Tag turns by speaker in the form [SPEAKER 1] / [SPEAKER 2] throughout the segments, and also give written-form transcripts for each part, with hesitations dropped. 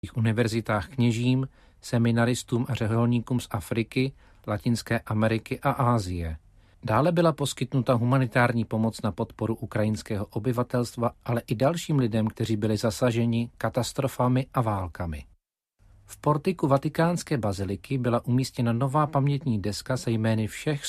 [SPEAKER 1] univerzitách kněžím, seminaristům a řeholníkům z Afriky, Latinské Ameriky a Asie. Dále byla poskytnuta humanitární pomoc na podporu ukrajinského obyvatelstva, ale i dalším lidem, kteří byli zasaženi katastrofami a válkami. V portiku Vatikánské baziliky byla umístěna nová pamětní deska se jmény všech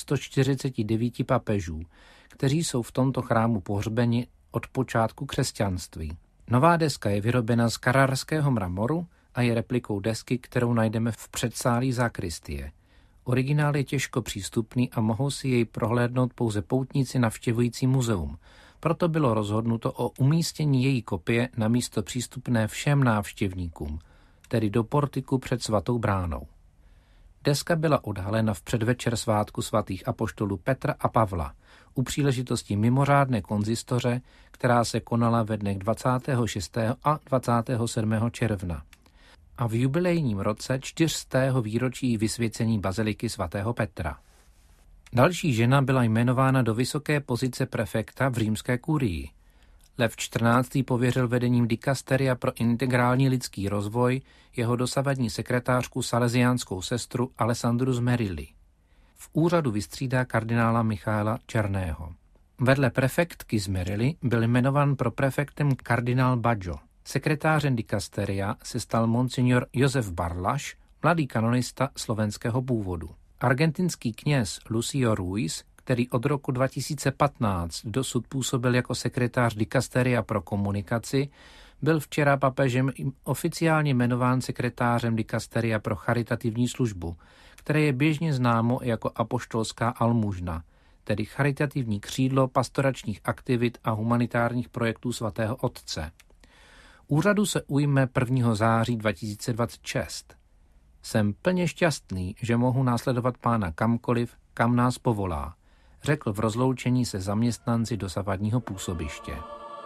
[SPEAKER 1] 149 papežů, kteří jsou v tomto chrámu pohřbeni od počátku křesťanství. Nová deska je vyrobena z carrarského mramoru a je replikou desky, kterou najdeme v předsálí sakristie. Originál je těžko přístupný a mohou si jej prohlédnout pouze poutníci navštěvující muzeum. Proto bylo rozhodnuto o umístění její kopie na místo přístupné všem návštěvníkům, tedy do portiku před svatou bránou. Deska byla odhalena v předvečer svátku svatých apoštolů Petra a Pavla u příležitosti mimořádné konzistoře, která se konala ve dnech 26. a 27. června a v jubilejním roce 400. výročí vysvěcení baziliky svatého Petra. Další žena byla jmenována do vysoké pozice prefekta v římské kurii. Lev XIV. Pověřil vedením dikasteria pro integrální lidský rozvoj jeho dosavadní sekretářku salesiánskou sestru Alessandru Zmerilli. V úřadu vystřídá kardinála Michaela Černého. Vedle prefektky Zmerilli byl jmenován pro prefektem kardinál Baggio. Sekretářem dikasteria se stal monsignor Josef Barlaš, mladý kanonista slovenského původu. Argentinský kněz Lucio Ruiz, který od roku 2015 dosud působil jako sekretář dikasteria pro komunikaci, byl včera papežem oficiálně jmenován sekretářem dikasteria pro charitativní službu, které je běžně známo jako apoštolská almužna, tedy charitativní křídlo pastoračních aktivit a humanitárních projektů svatého Otce. Úřadu se ujme 1. září 2026. Jsem plně šťastný, že mohu následovat Pána kamkoliv, kam nás povolá, řekl v rozloučení se zaměstnanci dosavadního působiště.